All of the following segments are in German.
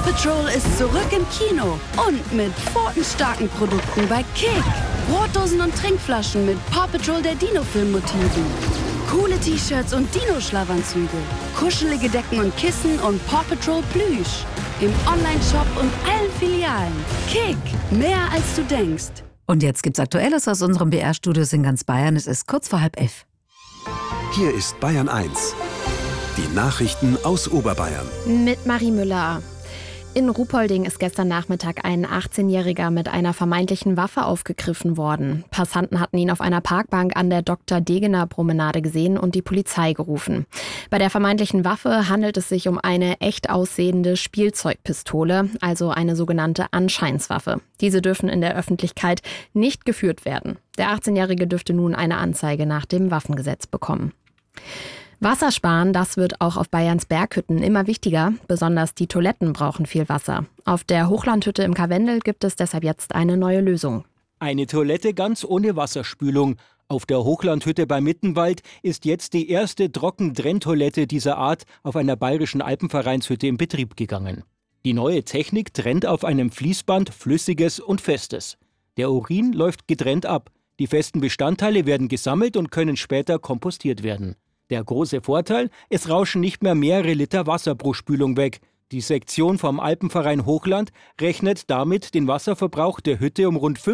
Paw Patrol ist zurück im Kino und mit pfotenstarken Produkten bei Kick. Brotdosen und Trinkflaschen mit Paw Patrol der Dino-Film-Motiven. Coole T-Shirts und Dino-Schlafanzüge. Kuschelige Decken und Kissen und Paw Patrol Plüsch. Im Onlineshop und allen Filialen. Kick, mehr als du denkst. Und jetzt gibt's Aktuelles aus unserem BR-Studios in ganz Bayern. Es ist kurz vor 10:30. Hier ist Bayern 1. Die Nachrichten aus Oberbayern. Mit Marie Müller. In Ruhpolding ist gestern Nachmittag ein 18-Jähriger mit einer vermeintlichen Waffe aufgegriffen worden. Passanten hatten ihn auf einer Parkbank an der Dr.Degener-Promenade gesehen und die Polizei gerufen. Bei der vermeintlichen Waffe handelt es sich um eine echt aussehende Spielzeugpistole, also eine sogenannte Anscheinswaffe. Diese dürfen in der Öffentlichkeit nicht geführt werden. Der 18-Jährige dürfte nun eine Anzeige nach dem Waffengesetz bekommen. Wassersparen, das wird auch auf Bayerns Berghütten immer wichtiger. Besonders die Toiletten brauchen viel Wasser. Auf der Hochlandhütte im Karwendel gibt es deshalb jetzt eine neue Lösung. Eine Toilette ganz ohne Wasserspülung. Auf der Hochlandhütte bei Mittenwald ist jetzt die erste Trockentrenntoilette dieser Art auf einer bayerischen Alpenvereinshütte in Betrieb gegangen. Die neue Technik trennt auf einem Fließband Flüssiges und Festes. Der Urin läuft getrennt ab. Die festen Bestandteile werden gesammelt und können später kompostiert werden. Der große Vorteil, es rauschen nicht mehr mehrere Liter Wasser pro Spülung weg. Die Sektion vom Alpenverein Hochland rechnet damit, den Wasserverbrauch der Hütte um rund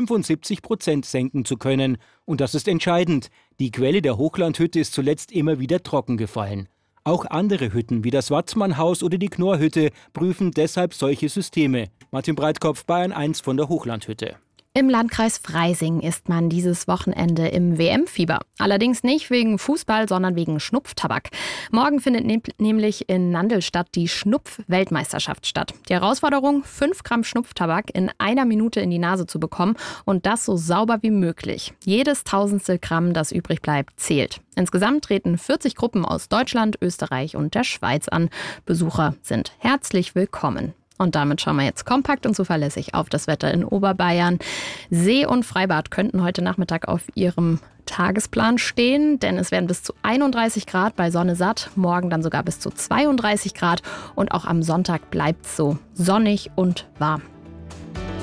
75% senken zu können. Und das ist entscheidend. Die Quelle der Hochlandhütte ist zuletzt immer wieder trocken gefallen. Auch andere Hütten wie das Watzmannhaus oder die Knorrhütte prüfen deshalb solche Systeme. Martin Breitkopf, Bayern 1 von der Hochlandhütte. Im Landkreis Freising ist man dieses Wochenende im WM-Fieber. Allerdings nicht wegen Fußball, sondern wegen Schnupftabak. Morgen findet nämlich in Nandelstadt die Schnupf-Weltmeisterschaft statt. Die Herausforderung, 5 Gramm Schnupftabak in einer Minute in die Nase zu bekommen und das so sauber wie möglich. Jedes Tausendstel Gramm, das übrig bleibt, zählt. Insgesamt treten 40 Gruppen aus Deutschland, Österreich und der Schweiz an. Besucher sind herzlich willkommen. Und damit schauen wir jetzt kompakt und zuverlässig auf das Wetter in Oberbayern. See und Freibad könnten heute Nachmittag auf ihrem Tagesplan stehen, denn es werden bis zu 31 Grad bei Sonne satt, morgen dann sogar bis zu 32 Grad und auch am Sonntag bleibt es so sonnig und warm.